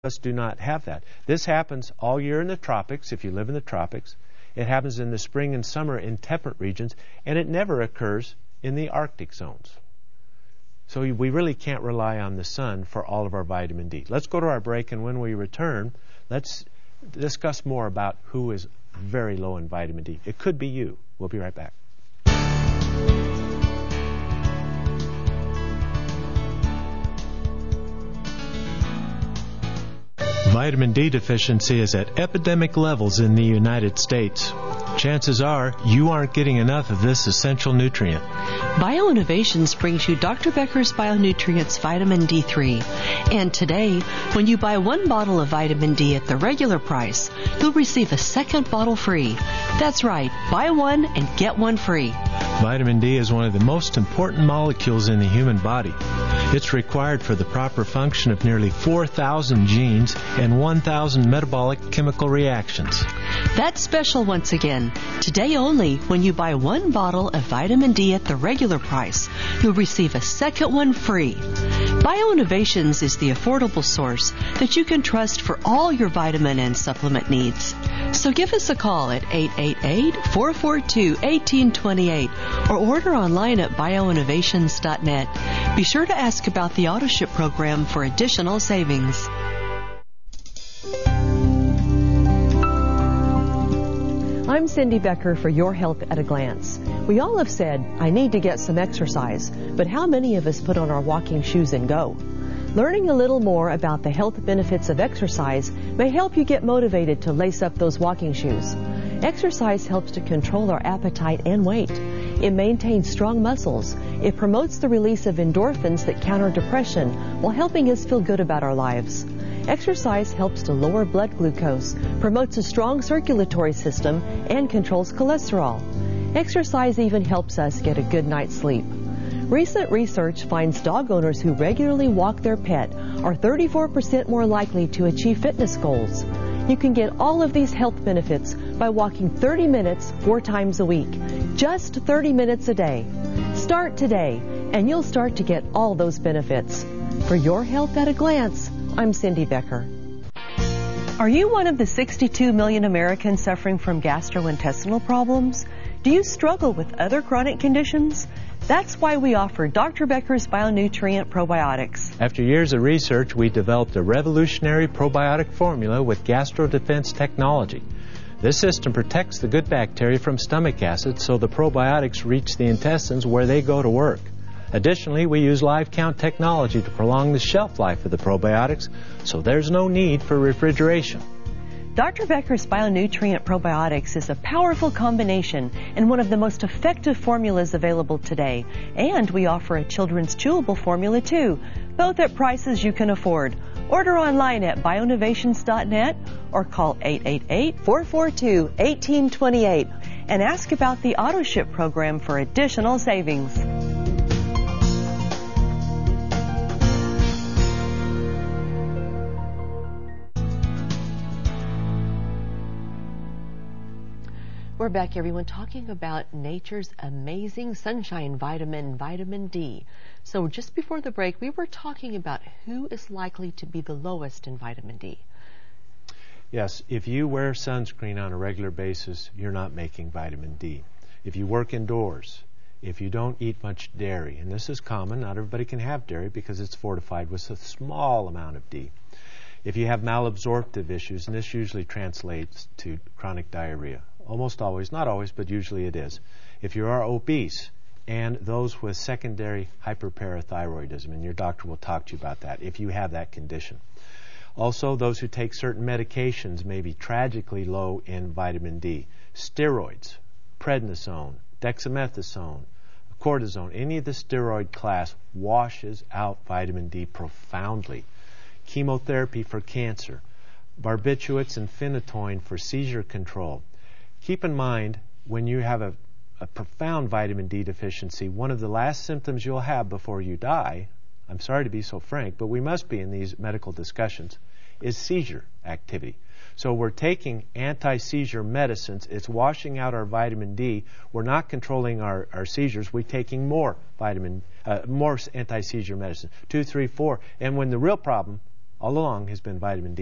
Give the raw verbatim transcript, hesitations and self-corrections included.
us do not have that. This happens all year in the tropics, if you live in the tropics. It happens in the spring and summer in temperate regions, and it never occurs in the Arctic zones. So we really can't rely on the sun for all of our vitamin D. Let's go to our break, and when we return, let's discuss more about who is very low in vitamin D. It could be you. We'll be right back. Vitamin D deficiency is at epidemic levels in the United States. Chances are you aren't getting enough of this essential nutrient. BioInnovations brings you Doctor Becker's Bionutrients Vitamin D three. And today, when you buy one bottle of vitamin D at the regular price, you'll receive a second bottle free. That's right, buy one and get one free. Vitamin D is one of the most important molecules in the human body. It's required for the proper function of nearly four thousand genes and one thousand metabolic chemical reactions. That's special once again. Today only, when you buy one bottle of vitamin D at the regular price, you'll receive a second one free. BioInnovations is the affordable source that you can trust for all your vitamin and supplement needs. So give us a call at eight eight eight, four four two, one eight two eight or order online at bioinnovations dot net. Be sure to ask about the AutoShip program for additional savings. I'm Cindy Becker for Your Health at a Glance. We all have said, I need to get some exercise, but how many of us put on our walking shoes and go? Learning a little more about the health benefits of exercise may help you get motivated to lace up those walking shoes. Exercise helps to control our appetite and weight. It maintains strong muscles. It promotes the release of endorphins that counter depression while helping us feel good about our lives. Exercise helps to lower blood glucose, promotes a strong circulatory system, and controls cholesterol. Exercise even helps us get a good night's sleep. Recent research finds dog owners who regularly walk their pet are thirty-four percent more likely to achieve fitness goals. You can get all of these health benefits by walking thirty minutes four times a week. Just thirty minutes a day. Start today, and you'll start to get all those benefits. For Your Health at a Glance, I'm Cindy Becker. Are you one of the sixty-two million Americans suffering from gastrointestinal problems? Do you struggle with other chronic conditions? That's why we offer Doctor Becker's Bionutrient Probiotics. After years of research, we developed a revolutionary probiotic formula with GastroDefense technology. This system protects the good bacteria from stomach acid so the probiotics reach the intestines where they go to work. Additionally, we use live count technology to prolong the shelf life of the probiotics, so there's no need for refrigeration. Doctor Becker's Bionutrient Probiotics is a powerful combination and one of the most effective formulas available today. And we offer a children's chewable formula too, both at prices you can afford. Order online at bioinnovations dot net or call eight eight eight, four four two, one eight two eight and ask about the AutoShip program for additional savings. We're back, everyone, talking about nature's amazing sunshine vitamin, vitamin D. So just before the break, we were talking about who is likely to be the lowest in vitamin D. Yes, if you wear sunscreen on a regular basis, you're not making vitamin D. If you work indoors, if you don't eat much dairy, and this is common, not everybody can have dairy because it's fortified with a small amount of D. If you have malabsorptive issues, and this usually translates to chronic diarrhea. Almost always, not always, but usually it is. If you are obese and those with secondary hyperparathyroidism, and your doctor will talk to you about that if you have that condition. Also, those who take certain medications may be tragically low in vitamin D. Steroids, prednisone, dexamethasone, cortisone, any of the steroid class washes out vitamin D profoundly. Chemotherapy for cancer, barbiturates and phenytoin for seizure control. Keep in mind, when you have a, a profound vitamin D deficiency, one of the last symptoms you'll have before you die, I'm sorry to be so frank, but we must be in these medical discussions, is seizure activity. So we're taking anti-seizure medicines. It's washing out our vitamin D. We're not controlling our, our seizures. We're taking more vitamin, uh, more anti-seizure medicine, two, three, four. And when the real problem all along has been vitamin D.